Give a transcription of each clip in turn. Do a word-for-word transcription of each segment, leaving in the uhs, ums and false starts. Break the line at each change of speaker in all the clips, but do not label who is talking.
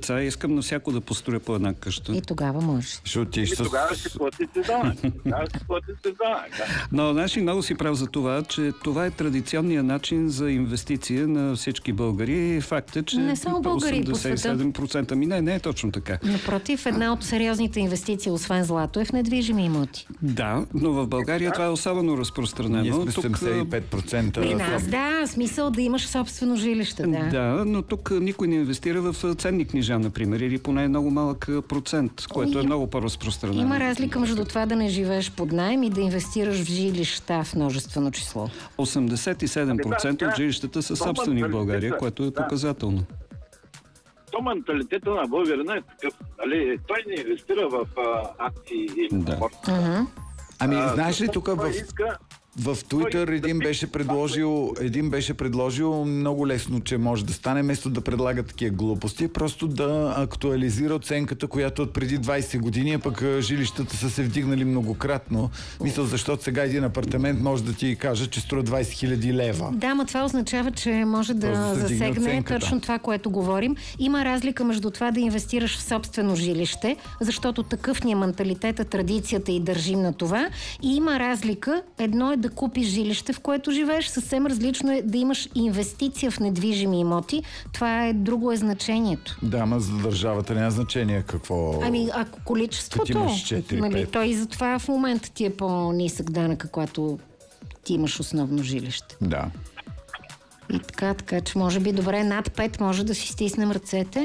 деца, искам на всяко да построя по една къща.
И тогава може.
Ще отиш
И
с...
тогава ще платите данък. Тогава ще платите данък. Да.
Но значи много си прав за това, че това е традиционният начин за инвестиция на всички българи. Факт е, че
Не само българи, по света.
осемдесет и седем процента. Ми не, не е точно така.
Напротив, една от сериозните инвестиции, освен злато, е в недвижими имоти.
Да, но в България това е особено разпространено.
Ние сме
Тук,
седемдесет и пет процента.
При нас, да, смисъл да имаш собствено жилище, да.
Да, но тук никой не инвестира в ценни книжа, например, или поне много малък процент, което е
И-
много по-разпространено.
Има разлика между това да не живееш под наем и да инвестираш в жилища в множествено число.
осемдесет и седем процента от жилищата са собствени в България, което е показателно.
То менталитета на българина е такъв. Нали? Той не инвестира в а, акции или
Да.
в борса.
Мгм.
Ами,
А,
знаеш ли,
защото
тук
той
в...
иска-
В Twitter
Той-
един беше предложил, един беше предложил много лесно, че може да стане, вместо да предлага такива глупости, просто да актуализира оценката, която от преди двайсет години, а пък а, жилищата са се вдигнали многократно. Мисля, защото сега един апартамент може да ти каже, че струва двайсет хиляди лева.
Да, но това означава, че може да
Просто да дигне
засегне
оценката.
точно това, което говорим. Има разлика между това да инвестираш в собствено жилище, защото такъв ни е менталитета, традицията и държим на това. И има разлика. Едно е да купиш жилище, в което живееш. Съвсем различно е да имаш инвестиция в недвижими имоти. Това е друго е значението.
Да, ама за държавата няма значение какво...
Ами, ако количеството,
Като имаш четири,
нали,
пет.
той и затова в момента ти е по-нисък данък, когато ти имаш основно жилище.
Да.
И така, така, че може би добре, над пет може да си стиснем ръцете.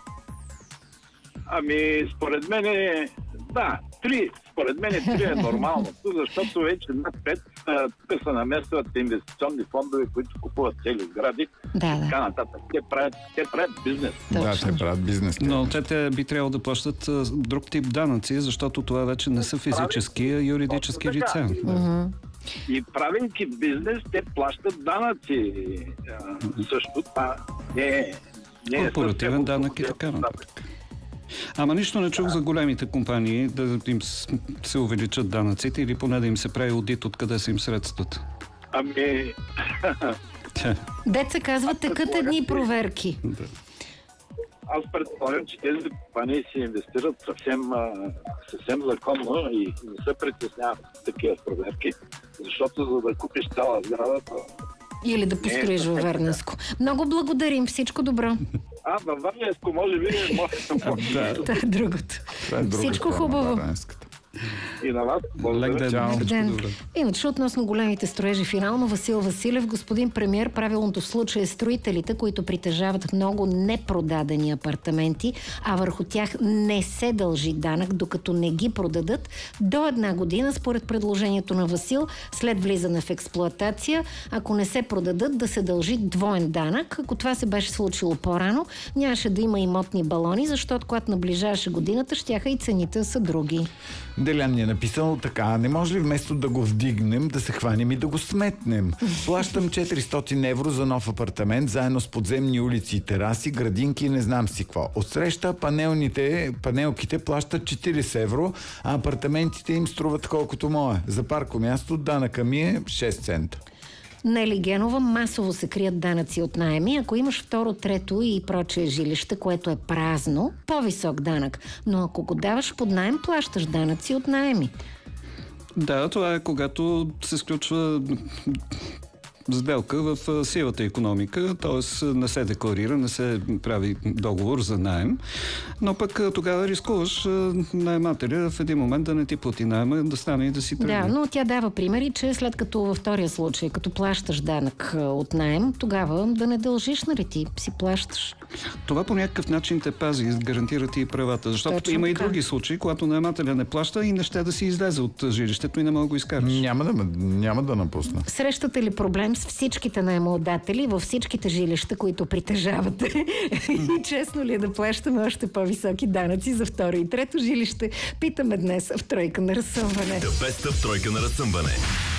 Ами, според мен е... Да, три. Според мен е три е нормално, защото вече над пет а, тук се намесват инвестиционни фондове, които купуват цели сгради
Да,
и
да.
така нататък. Те правят, те правят бизнес.
Да,
Точно.
те правят бизнес.
Но те, те би трябвало да плащат а, друг тип данъци, защото това вече не са физически, а юридически
Точно така.
лица.
Мгм.
И правейки бизнес, те плащат данъци. А, също това не е... не е
Корпоративен
съвсем
данък и така нататък. Ама нищо не чух за големите компании да им с- се увеличат данъците или поне да им се прави одит откъде са им средствата.
Ами,
Тя,
Деца казват, тъкат едни проверки.
да.
аз предполагам, че тези компании си инвестират съвсем, а, съвсем законно и не се притесняват с такива проверки, защото за да купиш цяла сграда, то...
Или да построиш
Не,
във
така.
Варненско. Много благодарим. Всичко добро.
А, във Варненско може би може да
Да.
Това е другото.
Това е другата
Всичко
форма,
хубаво.
варненската.
И на вас.
Лек
Благодаря.
ден,
Чао.
всичко
Ден.
добре.
Иначе относно големите строежи, финално Васил Василев, господин премиер, правилното в случая е строителите, които притежават много непродадени апартаменти, а върху тях не се дължи данък, докато не ги продадат до една година, според предложението на Васил, след влизане в експлоатация, ако не се продадат, да се дължи двоен данък. Ако това се беше случило по-рано, нямаше да има имотни балони, защото когато наближаваше годината, щяха и цените да са други.
Делян ни е написал така: не може ли вместо да го вдигнем, да се хванем и да го сметнем? Плащам четиристотин евро за нов апартамент, заедно с подземни улици и тераси, градинки и не знам си какво. Отсреща панелните, панелките плащат четирийсет евро, а апартаментите им струват колкото мое. За паркомясто данъка ми е шест цента.
Нели Генова, масово се крият данъци от наеми. Ако имаш второ, трето и прочее жилище, което е празно, по-висок данък. Но ако го даваш под наем, плащаш данъци от наеми.
Да, това е когато се сключва сделка в сивата икономика, т.е. не се декларира, не се прави договор за наем, но пък тогава рискуваш наемателя в един момент да не ти плати наема, да стане и да си тръгне.
Да, но тя дава примери, че след като във втория случай, като плащаш данък а, от наем, тогава да не дължиш, нали ти си плащаш.
Това по някакъв начин те пази, гарантира ти и правата, защото
Точно
има и
така.
други случаи, когато наемателя не плаща и не ще да си излезе от жилището и не мога да го изкараш.
Няма да, ме- няма да напусна.
Срещате ли проблем с всичките наемодатели във всичките жилища, които притежавате? И честно ли е да плащаме още по-високи данъци за второ и трето жилище? Питаме днес в Тройка на разсъмване.
The Best of Тройка на разсъмване.